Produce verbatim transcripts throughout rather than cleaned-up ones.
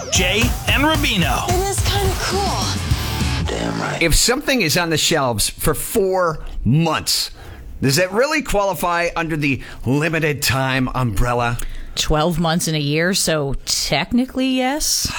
Jay and Rubino. It is kind of cool. Damn right. If something is on the shelves for four months, does it really qualify under the limited time umbrella? twelve months in a year, so technically, yes.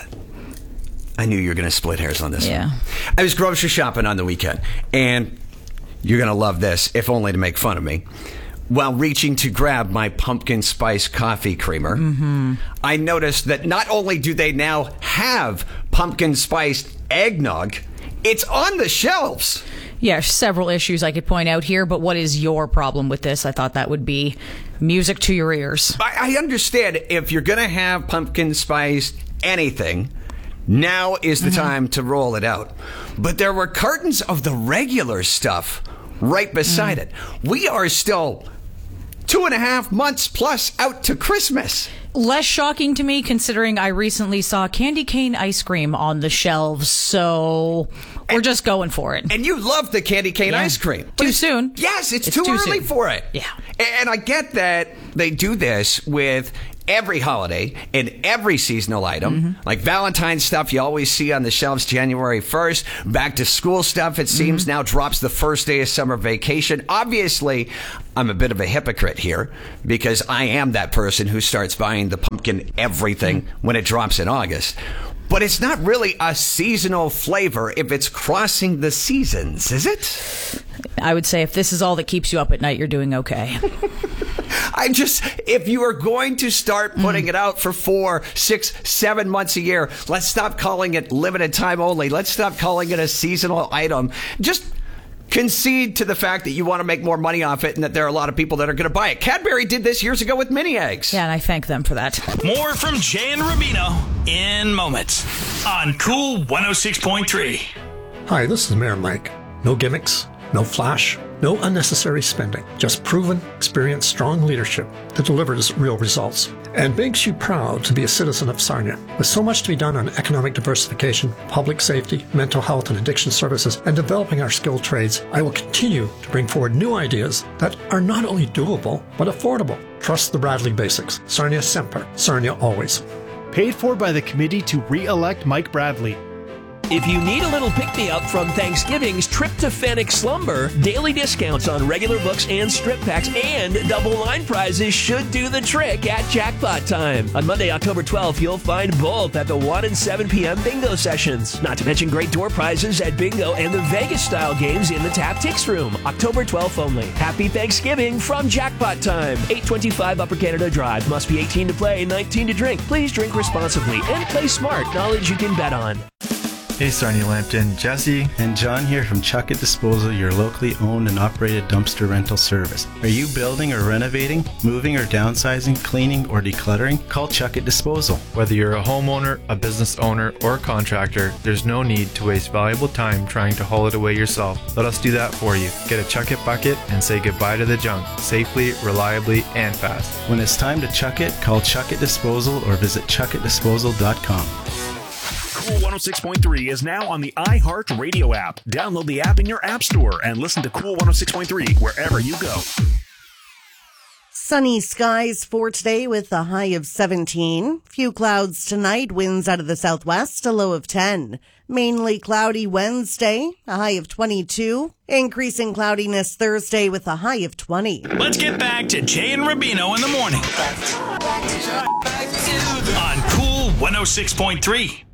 I knew you were going to split hairs on this Yeah. one. I was grocery shopping on the weekend, and you're going to love this, if only to make fun of me. While reaching to grab my pumpkin spice coffee creamer, mm-hmm. I noticed that not only do they now have pumpkin spiced eggnog, it's on the shelves. Yeah, several issues I could point out here, but what is your problem with this? I thought that would be music to your ears. I, I understand if you're going to have pumpkin spiced anything, now is the mm-hmm. time to roll it out. But there were cartons of the regular stuff right beside mm. it. We are still two and a half months plus out to Christmas. Less shocking to me, considering I recently saw candy cane ice cream on the shelves, so we're and, just going for it. And you love the candy cane yeah. ice cream. Too soon. Yes, it's, it's too, too early soon. for it. Yeah. And I get that they do this with every holiday and every seasonal item. Mm-hmm. Like Valentine's stuff you always see on the shelves January first. Back to school stuff, it seems, mm-hmm. now drops the first day of summer vacation. Obviously, I'm a bit of a hypocrite here because I am that person who starts buying the pumpkin everything mm-hmm. when it drops in August. But it's not really a seasonal flavor if it's crossing the seasons, is it? I would say if this is all that keeps you up at night, you're doing okay. I just, if you are going to start putting mm. it out for four, six, seven months a year, let's stop calling it limited time only. Let's stop calling it a seasonal item. Just concede to the fact that you want to make more money off it and that there are a lot of people that are going to buy it. Cadbury did this years ago with mini eggs. Yeah, and I thank them for that. More from Jay and Rubino in moments on Cool one oh six point three. Hi, this is Mayor Mike. No gimmicks, no flash, no unnecessary spending. Just proven, experienced, strong leadership that delivers real results and makes you proud to be a citizen of Sarnia. With so much to be done on economic diversification, public safety, mental health and addiction services, and developing our skilled trades, I will continue to bring forward new ideas that are not only doable, but affordable. Trust the Bradley basics. Sarnia Semper. Sarnia always. Paid for by the committee to re-elect Mike Bradley. If you need a little pick-me-up from Thanksgiving's tryptophanic slumber, daily discounts on regular books and strip packs and double line prizes should do the trick at Jackpot Time. On Monday, October twelfth, you'll find both at the one and seven p.m. bingo sessions. Not to mention great door prizes at bingo and the Vegas-style games in the Tap Tix Room. October twelfth only. Happy Thanksgiving from Jackpot Time. eight twenty-five Upper Canada Drive. Must be eighteen to play, nineteen to drink. Please drink responsibly and play smart. Knowledge you can bet on. Hey Sarnia Lambton, Jesse and John here from Chuck It Disposal, your locally owned and operated dumpster rental service. Are you building or renovating, moving or downsizing, cleaning or decluttering? Call Chuck It Disposal. Whether you're a homeowner, a business owner, or a contractor, there's no need to waste valuable time trying to haul it away yourself. Let us do that for you. Get a Chuck It bucket and say goodbye to the junk, safely, reliably, and fast. When it's time to chuck it, call Chuck It Disposal or visit chuck it disposal dot com. Cool one oh six point three is now on the iHeartRadio app. Download the app in your app store and listen to Cool one oh six point three wherever you go. Sunny skies for today with a high of seventeen. Few clouds tonight, winds out of the southwest, a low of ten. Mainly cloudy Wednesday, a high of twenty-two. Increasing cloudiness Thursday with a high of twenty. Let's get back to Jay and Rubino in the morning on Cool one oh six point three.